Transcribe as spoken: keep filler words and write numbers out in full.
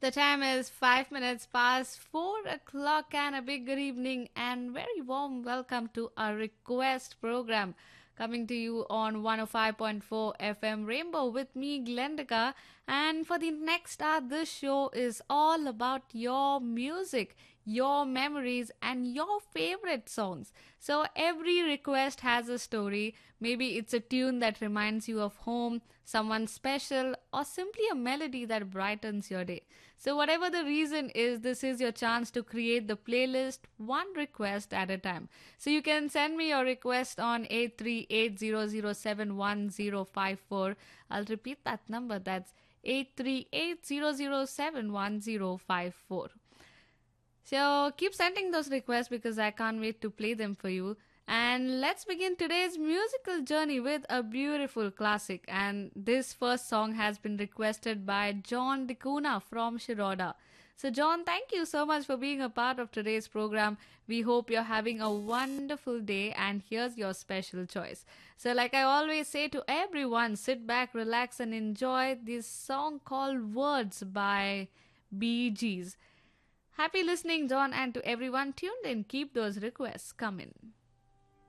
The time is five minutes past four o'clock, and a big good evening and very warm welcome to our request program coming to you on one oh five point four F M Rainbow with me, Glendika. And for the next hour, this show is all about your music, your memories, and your favorite songs. So every request has a story. Maybe it's a tune that reminds you of home, someone special, or simply a melody that brightens your day. So, whatever the reason is, this is your chance to create the playlist one request at a time. So, you can send me your request on eight three eight zero zero seven one zero five four. I'll repeat that number. That's eight three eight zero zero seven one zero five four. So keep sending those requests because I can't wait to play them for you. And let's begin today's musical journey with a beautiful classic. And this first song has been requested by John DeCuna from Shiroda. So, John, thank you so much for being a part of today's program. We hope you're having a wonderful day, and here's your special choice. So, like I always say to everyone, sit back, relax, and enjoy this song called Words by Bee Gees. Happy listening, John, and to everyone tuned in, keep those requests coming.